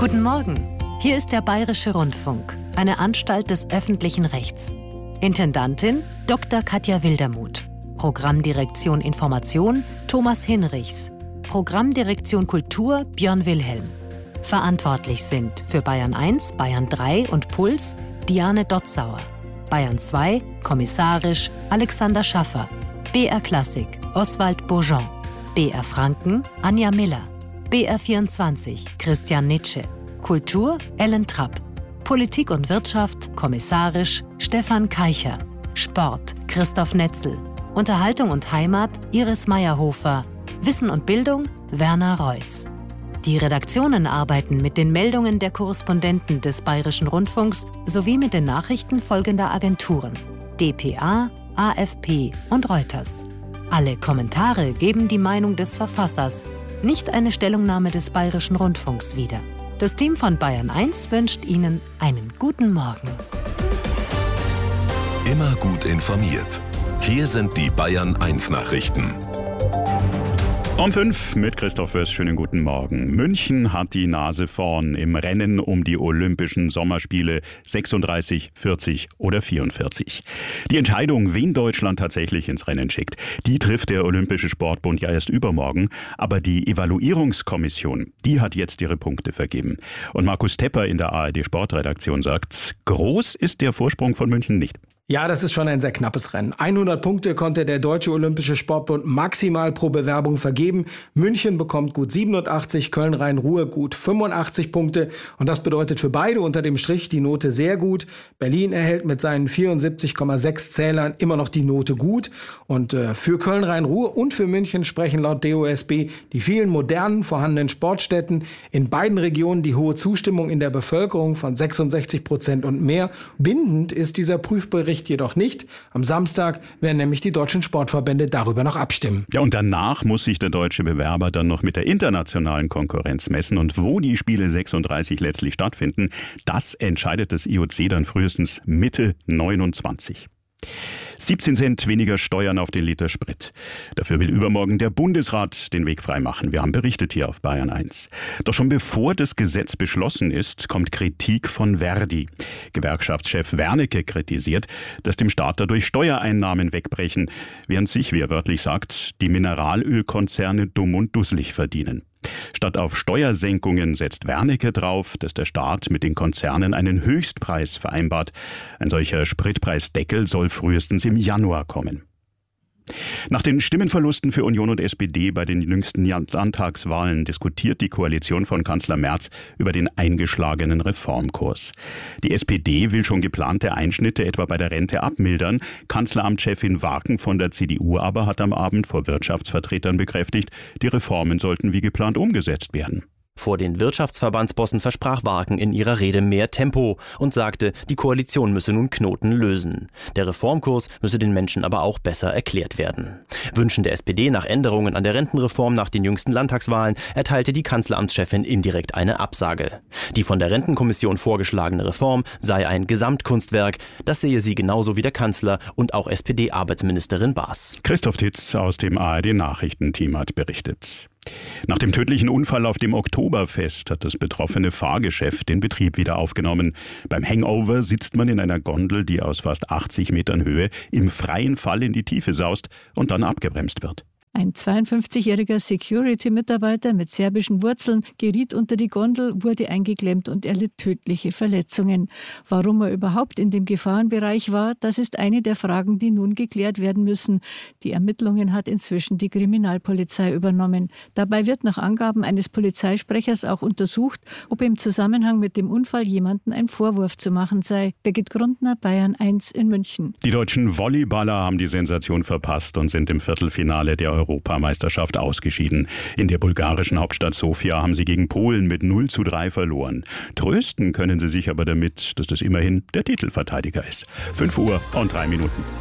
Guten Morgen. Hier ist der Bayerische Rundfunk, eine Anstalt des öffentlichen Rechts. Intendantin Dr. Katja Wildermuth. Programmdirektion Information Thomas Hinrichs. Programmdirektion Kultur Björn Wilhelm. Verantwortlich sind für Bayern 1, Bayern 3 und Puls Diane Dotzauer. Bayern 2, kommissarisch Alexander Schaffer. BR Klassik Oswald Beaujean. BR Franken Anja Miller. BR 24 Christian Nitsche. Kultur Ellen Trapp. Politik und Wirtschaft kommissarisch Stefan Keicher. Sport Christoph Netzel. Unterhaltung und Heimat Iris Meyerhofer. Wissen und Bildung Werner Reuss. Die Redaktionen arbeiten mit den Meldungen der Korrespondenten des Bayerischen Rundfunks sowie mit den Nachrichten folgender Agenturen: dpa, AFP und Reuters. Alle Kommentare geben die Meinung des Verfassers, nicht eine Stellungnahme des Bayerischen Rundfunks wieder. Das Team von Bayern 1 wünscht Ihnen einen guten Morgen. Immer gut informiert. Hier sind die Bayern 1 Nachrichten. Um 5 mit Christoph Wöss, schönen guten Morgen. München hat die Nase vorn im Rennen um die Olympischen Sommerspiele 36, 40 oder 44. Die Entscheidung, wen Deutschland tatsächlich ins Rennen schickt, die trifft der Olympische Sportbund ja erst übermorgen. Aber die Evaluierungskommission, die hat jetzt ihre Punkte vergeben. Und Markus Tepper in der ARD Sportredaktion sagt, groß ist der Vorsprung von München nicht. Ja, das ist schon ein sehr knappes Rennen. 100 Punkte konnte der Deutsche Olympische Sportbund maximal pro Bewerbung vergeben. München bekommt gut 87, Köln-Rhein-Ruhr gut 85 Punkte. Und das bedeutet für beide unter dem Strich die Note sehr gut. Berlin erhält mit seinen 74,6 Zählern immer noch die Note gut. Und für Köln-Rhein-Ruhr und für München sprechen laut DOSB die vielen modernen vorhandenen Sportstätten. In beiden Regionen die hohe Zustimmung in der Bevölkerung von 66% und mehr. Bindend ist dieser Prüfbericht jedoch nicht. Am Samstag werden nämlich die deutschen Sportverbände darüber noch abstimmen. Ja, und danach muss sich der deutsche Bewerber dann noch mit der internationalen Konkurrenz messen. Und wo die Spiele 36 letztlich stattfinden, das entscheidet das IOC dann frühestens Mitte 29. 17 Cent weniger Steuern auf den Liter Sprit. Dafür will übermorgen der Bundesrat den Weg freimachen. Wir haben berichtet hier auf Bayern 1. Doch schon bevor das Gesetz beschlossen ist, kommt Kritik von Verdi. Gewerkschaftschef Wernicke kritisiert, dass dem Staat dadurch Steuereinnahmen wegbrechen, während sich, wie er wörtlich sagt, die Mineralölkonzerne dumm und dusselig verdienen. Statt auf Steuersenkungen setzt Wernicke drauf, dass der Staat mit den Konzernen einen Höchstpreis vereinbart. Ein solcher Spritpreisdeckel soll frühestens im Januar kommen. Nach den Stimmenverlusten für Union und SPD bei den jüngsten Landtagswahlen diskutiert die Koalition von Kanzler Merz über den eingeschlagenen Reformkurs. Die SPD will schon geplante Einschnitte etwa bei der Rente abmildern. Kanzleramtschefin Warken von der CDU aber hat am Abend vor Wirtschaftsvertretern bekräftigt, die Reformen sollten wie geplant umgesetzt werden. Vor den Wirtschaftsverbandsbossen versprach Warken in ihrer Rede mehr Tempo und sagte, die Koalition müsse nun Knoten lösen. Der Reformkurs müsse den Menschen aber auch besser erklärt werden. Wünschen der SPD nach Änderungen an der Rentenreform nach den jüngsten Landtagswahlen erteilte die Kanzleramtschefin indirekt eine Absage. Die von der Rentenkommission vorgeschlagene Reform sei ein Gesamtkunstwerk. Das sehe sie genauso wie der Kanzler und auch SPD-Arbeitsministerin Baas. Christoph Titz aus dem ARD-Nachrichtenteam hat berichtet. Nach dem tödlichen Unfall auf dem Oktoberfest hat das betroffene Fahrgeschäft den Betrieb wieder aufgenommen. Beim Hangover sitzt man in einer Gondel, die aus fast 80 Metern Höhe im freien Fall in die Tiefe saust und dann abgebremst wird. Ein 52-jähriger Security-Mitarbeiter mit serbischen Wurzeln geriet unter die Gondel, wurde eingeklemmt und erlitt tödliche Verletzungen. Warum er überhaupt in dem Gefahrenbereich war, das ist eine der Fragen, die nun geklärt werden müssen. Die Ermittlungen hat inzwischen die Kriminalpolizei übernommen. Dabei wird nach Angaben eines Polizeisprechers auch untersucht, ob im Zusammenhang mit dem Unfall jemandem ein Vorwurf zu machen sei. Birgit Grundner, Bayern 1 in München. Die deutschen Volleyballer haben die Sensation verpasst und sind im Viertelfinale der Europameisterschaft ausgeschieden. In der bulgarischen Hauptstadt Sofia haben sie gegen Polen mit 0:3 verloren. Trösten können sie sich aber damit, dass das immerhin der Titelverteidiger ist. 5:03 Minuten.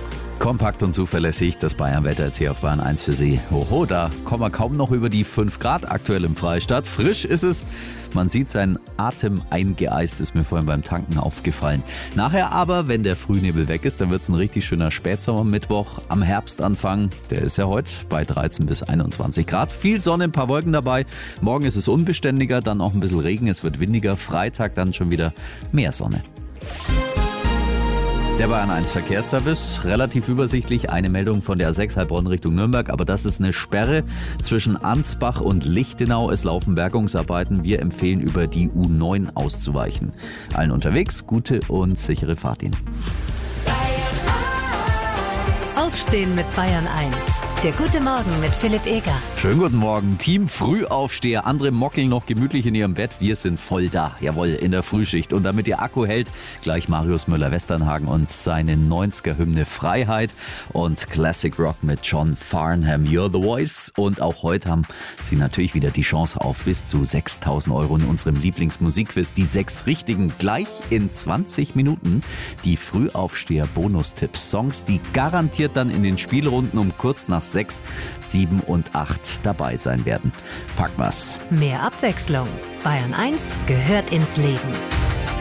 Kompakt und zuverlässig, das Bayern-Wetter jetzt hier auf Bayern 1 für Sie. Hoho, da kommen wir kaum noch über die 5 Grad aktuell im Freistaat. Frisch ist es, man sieht, sein Atem eingeeist, ist mir vorhin beim Tanken aufgefallen. Nachher aber, wenn der Frühnebel weg ist, dann wird es ein richtig schöner Spätsommermittwoch am Herbstanfang. Der ist ja heute bei 13 bis 21 Grad. Viel Sonne, ein paar Wolken dabei. Morgen ist es unbeständiger, dann auch ein bisschen Regen, es wird windiger. Freitag dann schon wieder mehr Sonne. Der Bayern 1 Verkehrsservice, relativ übersichtlich, eine Meldung von der A6 Heilbronn Richtung Nürnberg, aber das ist eine Sperre zwischen Ansbach und Lichtenau. Es laufen Bergungsarbeiten, wir empfehlen über die U9 auszuweichen. Allen unterwegs, gute und sichere Fahrt Ihnen. Aufstehen mit Bayern 1. Der gute Morgen mit Philipp Eger. Schönen guten Morgen. Team Frühaufsteher. Andere mockeln noch gemütlich in ihrem Bett. Wir sind voll da. Jawohl, in der Frühschicht. Und damit Ihr Akku hält, gleich Marius Müller-Westernhagen und seine 90er-Hymne Freiheit und Classic Rock mit John Farnham. You're the Voice. Und auch heute haben Sie natürlich wieder die Chance auf bis zu 6.000 € in unserem Lieblingsmusikquiz. Die 6 richtigen gleich in 20 Minuten. Die Frühaufsteher-Bonustipps. Songs, die garantiert dann in den Spielrunden um kurz nach 6, 7 und 8 dabei sein werden. Pack was. Mehr Abwechslung. Bayern 1 gehört ins Leben.